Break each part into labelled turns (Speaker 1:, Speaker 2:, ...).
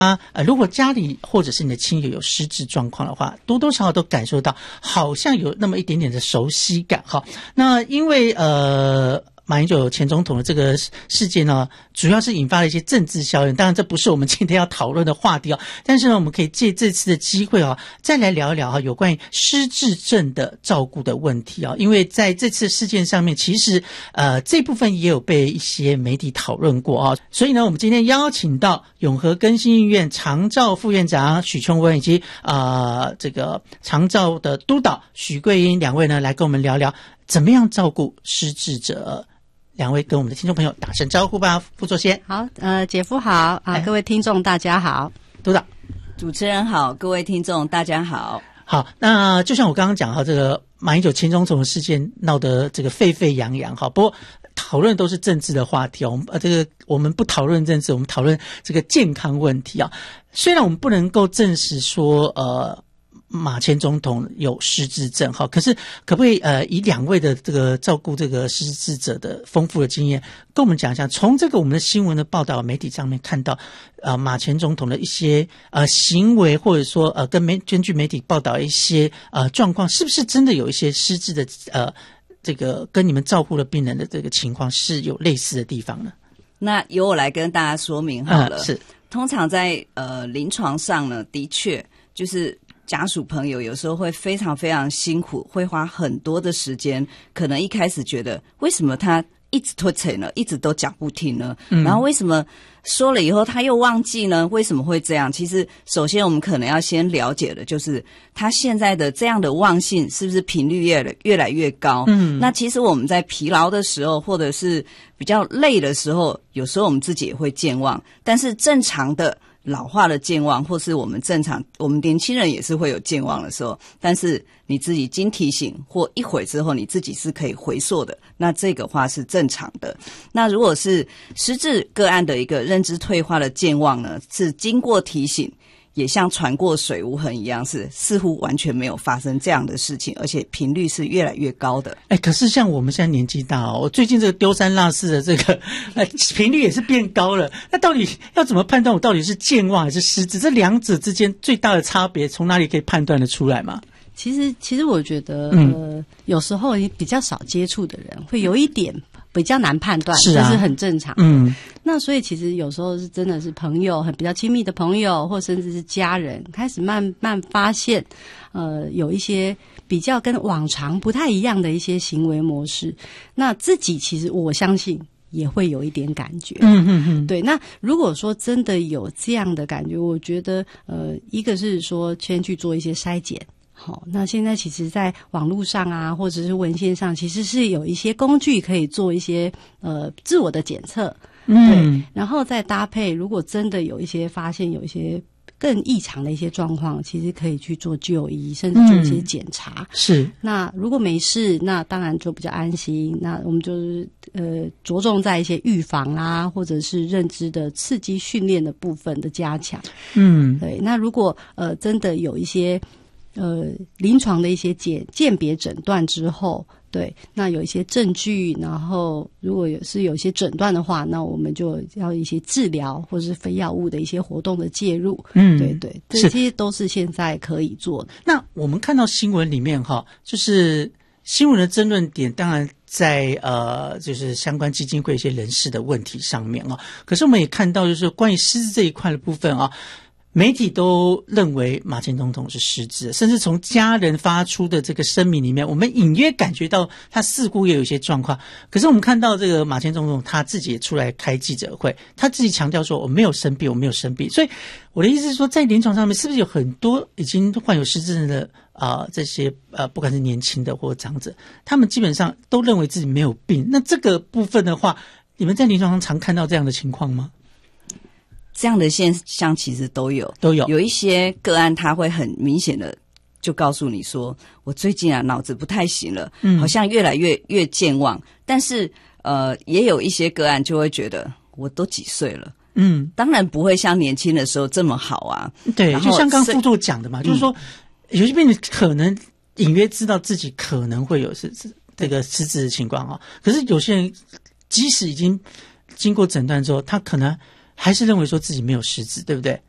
Speaker 1: 如果家里或者是你的亲友有失智状况的话，多多少少都感受到好像有那么一点点的熟悉感哈。那因为马英九前总统的这个事件呢，主要是引发了一些政治效应，当然这不是我们今天要讨论的话题但是呢，我们可以借这次的机会再来聊一聊有关于失智症的照顾的问题因为在这次事件上面，其实这部分也有被一些媒体讨论过所以呢，我们今天邀请到永和更新医院长照副院长许琼文以及这个长照的督导许桂英两位呢，来跟我们聊聊怎么样照顾失智者。两位跟我们的听众朋友打声招呼吧，副作先。
Speaker 2: 好，姐夫好各位听众大家好。
Speaker 1: 督导，
Speaker 3: 主持人好，各位听众大家好。
Speaker 1: 好，那就像我刚刚讲这个马英九前总统的事件闹得这个沸沸扬扬不过讨论都是政治的话题我们不讨论政治，我们讨论这个健康问题虽然我们不能够证实说马前总统有失智症可是可不可以以两位的这个照顾这个失智者的丰富的经验跟我们讲一下，从这个我们的新闻的报道媒体上面看到马前总统的一些行为，或者说根据媒体报道一些状况，是不是真的有一些失智的这个跟你们照顾的病人的这个情况是有类似的地方呢？
Speaker 3: 那由我来跟大家说明好了。
Speaker 1: 是，
Speaker 3: 通常在临床上呢，的确就是家属朋友有时候会非常非常辛苦，会花很多的时间，可能一开始觉得为什么他一直拖扯呢，一直都讲不听呢然后为什么说了以后他又忘记呢，为什么会这样。其实首先我们可能要先了解的就是他现在的这样的忘性是不是频率越来越高那其实我们在疲劳的时候，或者是比较累的时候，有时候我们自己也会健忘，但是正常的老化的健忘，或是我们年轻人也是会有健忘的时候，但是你自己经提醒或一会之后，你自己是可以回溯的，那这个话是正常的。那如果是失智个案的一个认知退化的健忘呢，是经过提醒也像船过水无痕一样，是似乎完全没有发生这样的事情，而且频率是越来越高的。
Speaker 1: 可是像我们现在年纪大我最近这个丢三落四的这个频率也是变高了，那到底要怎么判断我到底是健忘还是失智？这两者之间最大的差别从哪里可以判断得出来吗？
Speaker 2: 其实我觉得有时候比较少接触的人会有一点比较难判断，这是很正常的那所以其实有时候是真的是朋友，比较亲密的朋友，或甚至是家人，开始慢慢发现有一些比较跟往常不太一样的一些行为模式，那自己其实我相信也会有一点感觉对。那如果说真的有这样的感觉，我觉得一个是说先去做一些筛检。好，那现在其实在网络上或者是文献上，其实是有一些工具可以做一些自我的检测对，然后再搭配如果真的有一些发现有一些更异常的一些状况，其实可以去做就医，甚至做一些检查
Speaker 1: 是。
Speaker 2: 那如果没事，那当然就比较安心，那我们就是着重在一些预防或者是认知的刺激训练的部分的加强对。那如果真的有一些临床的一些鉴别诊断之后，对，那有一些证据，然后如果有一些诊断的话，那我们就要一些治疗或者是非药物的一些活动的介入对对，这些都是现在可以做的。
Speaker 1: 那我们看到新闻里面就是新闻的争论点当然在就是相关基金会一些人事的问题上面可是我们也看到就是关于失智这一块的部分媒体都认为马前总统是失智，甚至从家人发出的这个声明里面，我们隐约感觉到他似乎也有一些状况。可是我们看到这个马前总统他自己也出来开记者会，他自己强调说我没有生病，我没有生病。所以我的意思是说，在临床上面是不是有很多已经患有失智症的这些不管是年轻的或长者，他们基本上都认为自己没有病。那这个部分的话，你们在临床上常看到这样的情况吗？
Speaker 3: 这样的现象其实都有有一些个案他会很明显的就告诉你说，我最近脑子不太行了好像越来越健忘。但是也有一些个案就会觉得我都几岁了当然不会像年轻的时候这么好
Speaker 1: 对，就像刚副座讲的嘛就是说有些病人可能隐约知道自己可能会有这个失智的情况可是有些人即使已经经过诊断之后，他可能还是认为说自己没有失智，对不对？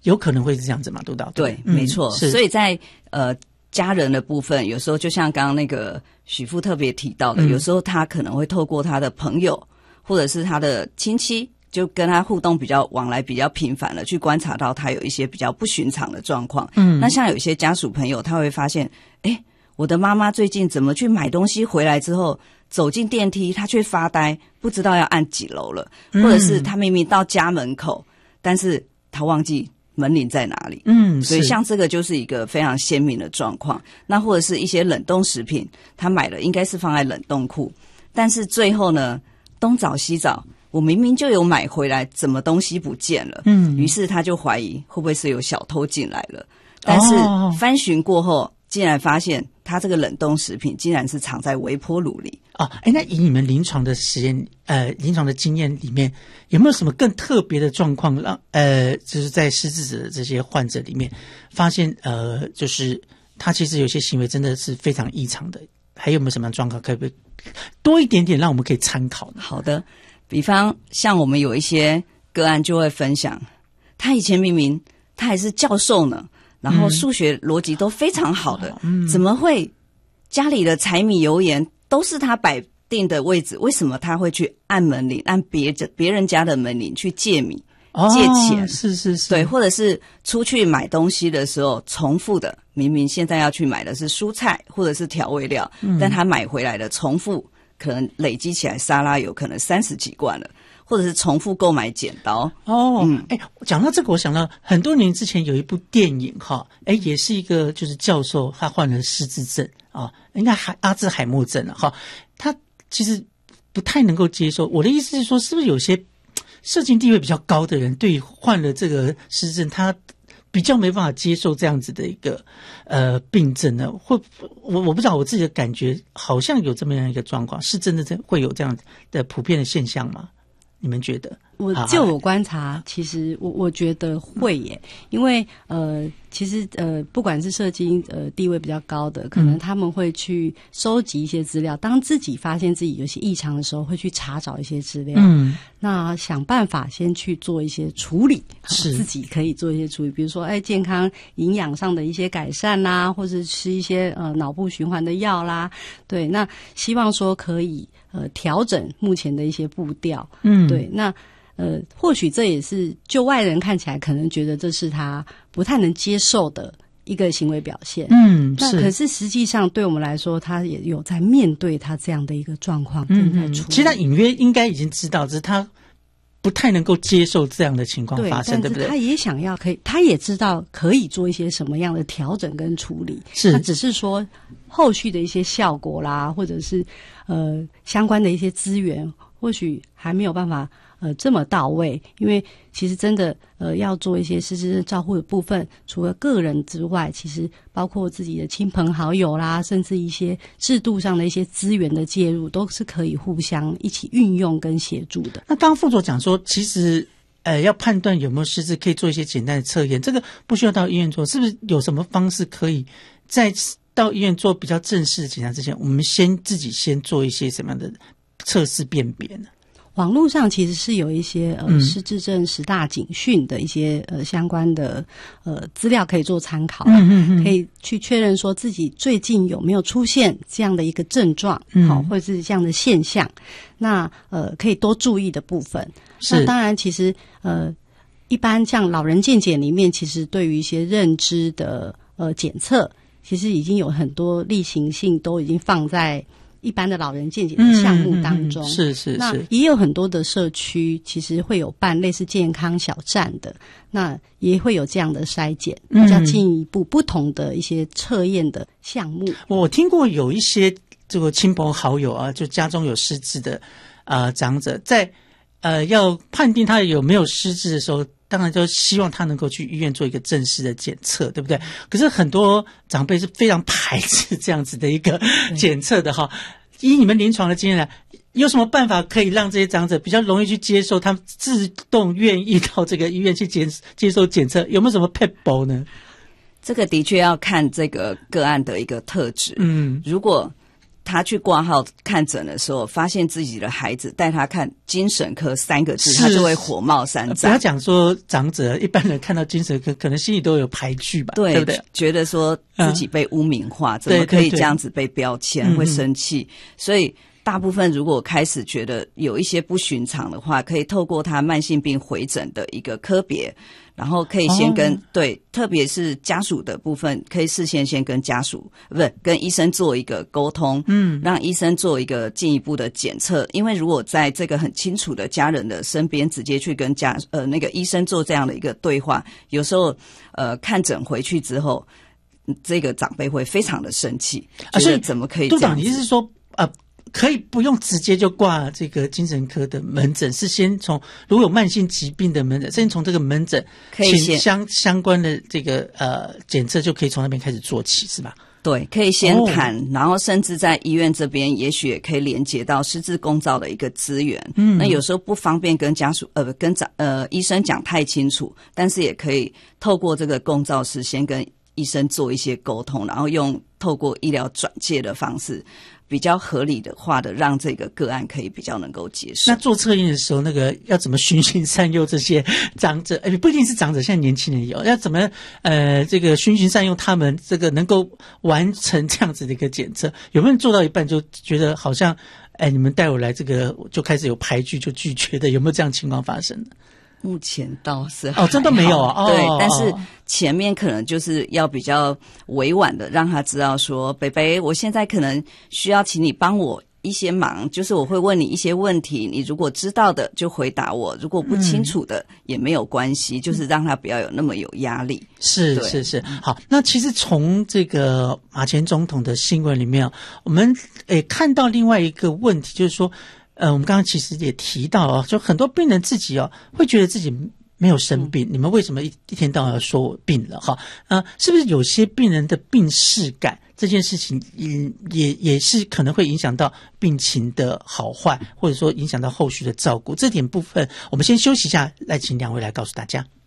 Speaker 1: 有可能会是这样子嘛，督导？
Speaker 3: 对，没错。所以在家人的部分，有时候就像刚刚那个许父特别提到的，有时候他可能会透过他的朋友或者是他的亲戚，就跟他互动比较往来比较频繁了，去观察到他有一些比较不寻常的状况。那像有一些家属朋友，他会发现，我的妈妈最近怎么去买东西回来之后，走进电梯，她却发呆，不知道要按几楼了，或者是她明明到家门口，但是她忘记门铃在哪里。所以像这个就是一个非常鲜明的状况。那或者是一些冷冻食品，她买了应该是放在冷冻库，但是最后呢，东找西找，我明明就有买回来，怎么东西不见了？于是她就怀疑会不会是有小偷进来了。但是翻寻过后，竟然发现他这个冷冻食品竟然是藏在微波炉里。
Speaker 1: 那以你们临床的实验临床的经验里面，有没有什么更特别的状况让就是在失智者的这些患者里面发现就是他其实有些行为真的是非常异常的？还有没有什么状况可以多一点点让我们可以参考呢？
Speaker 3: 好的，比方像我们有一些个案就会分享，他以前明明他还是教授呢，然后数学逻辑都非常好的，怎么会家里的柴米油盐都是他摆定的位置？为什么他会去按门铃，按别人家的门铃去借米、借钱？
Speaker 1: 是，
Speaker 3: 对，或者是出去买东西的时候重复的，明明现在要去买的是蔬菜或者是调味料，但他买回来的重复，可能累积起来沙拉有可能30几罐了。或者是重复购买剪刀。
Speaker 1: 讲到这个，我想到很多年之前有一部电影也是一个就是教授，他患了失智症应该阿兹海默症了他其实不太能够接受。我的意思是说，是不是有些社经地位比较高的人，对于患了这个失智症，他比较没办法接受这样子的一个病症呢？我不知道，我自己的感觉好像有这么样一个状况，是真的会有这样的普遍的现象吗？你们觉得？
Speaker 2: 我观察，其实我觉得会耶，因为其实不管是社经地位比较高的，可能他们会去收集一些资料，当自己发现自己有些异常的时候，会去查找一些资料，那想办法先去做一些处理，自己可以做一些处理，比如说健康营养上的一些改善啦，或者吃一些脑部循环的药啦，对，那希望说可以调整目前的一些步调，对，那或许这也是就外人看起来可能觉得这是他不太能接受的一个行为表现，那可是实际上对我们来说，他也有在面对他这样的一个状况正在处理。
Speaker 1: 其实他隐约应该已经知道，只是他不太能够接受这样的情况发生，对不对？
Speaker 2: 他也想要他也知道可以做一些什么样的调整跟处理，他只是说后续的一些效果啦，或者是相关的一些资源，或许还没有办法这么到位，因为其实真的要做一些失智症照护的部分，除了个人之外，其实包括自己的亲朋好友啦，甚至一些制度上的一些资源的介入，都是可以互相一起运用跟协助的。
Speaker 1: 那刚刚副所讲说，其实要判断有没有失智，可以做一些简单的测验，这个不需要到医院做，是不是有什么方式可以在到医院做比较正式的检查之前，我们自己先做一些什么样的测试辨别呢？
Speaker 2: 网络上其实是有一些失智症10大警讯的一些相关的资料可以做参考，可以去确认说自己最近有没有出现这样的一个症状，或者是这样的现象，那可以多注意的部分。那当然其实一般像老人健检里面，其实对于一些认知的检测，其实已经有很多例行性都已经放在一般的老人健检的项目当中，
Speaker 1: 是。
Speaker 2: 那也有很多的社区其实会有办类似健康小站的，那也会有这样的筛检，比较进一步不同的一些测验的项目。
Speaker 1: 我听过有一些这个亲朋好友就家中有失智的长者，在要判定他有没有失智的时候，当然就希望他能够去医院做一个正式的检测，对不对？可是很多长辈是非常排斥这样子的一个检测的以你们临床的经验来，有什么办法可以让这些长者比较容易去接受，他们自动愿意到这个医院去接受检测？有没有什么撇步呢？
Speaker 3: 这个的确要看这个个案的一个特质。如果他去挂号看诊的时候，发现自己的孩子带他看精神科3个字，他就会火冒三丈。
Speaker 1: 不要讲说长者，一般人看到精神科，可能心里都有排拒吧，对不对？
Speaker 3: 觉得说自己被污名化，怎么可以这样子被标签，会生气。所以大部分如果开始觉得有一些不寻常的话，可以透过他慢性病回诊的一个科别，然后可以先跟对，特别是家属的部分，可以事先先跟家属跟医生做一个沟通，让医生做一个进一步的检测。因为如果在这个很清楚的家人的身边，直接去跟那个医生做这样的一个对话，有时候看诊回去之后，这个长辈会非常的生气，觉得怎么可以这样子？
Speaker 1: 督长，你是说可以不用直接就挂这个精神科的门诊，是先从如果有慢性疾病的门诊，先从这个门诊
Speaker 3: 可以先
Speaker 1: 相关的这个检测就可以从那边开始做起，是吧？
Speaker 3: 对，可以先谈，然后甚至在医院这边，也许也可以连接到失智共照的一个资源。那有时候不方便跟家属医生讲太清楚，但是也可以透过这个共照师先跟医生做一些沟通，然后透过医疗转介的方式，比较合理的话的，让这个个案可以比较能够接受。
Speaker 1: 那做测验的时候，那个要怎么循循善诱这些长者？不一定是长者，现在年轻人有，要怎么这个循循善诱他们这个能够完成这样子的一个检测？有没有人做到一半就觉得好像你们带我来这个就开始有排拒就拒绝的？有没有这样情况发生的？
Speaker 3: 目前倒是
Speaker 1: 真的没有啊。
Speaker 3: 对，但是前面可能就是要比较委婉的让他知道说，北北，我现在可能需要请你帮我一些忙，就是我会问你一些问题，你如果知道的就回答我，如果不清楚的也没有关系，就是让他不要有那么有压力。
Speaker 1: 是。好，那其实从这个马前总统的新闻里面，我们看到另外一个问题，就是说我们刚刚其实也提到就很多病人自己会觉得自己没有生病，你们为什么一天到晚要说我病了是不是有些病人的病识感这件事情也是可能会影响到病情的好坏，或者说影响到后续的照顾？这点部分我们先休息一下，来请两位来告诉大家。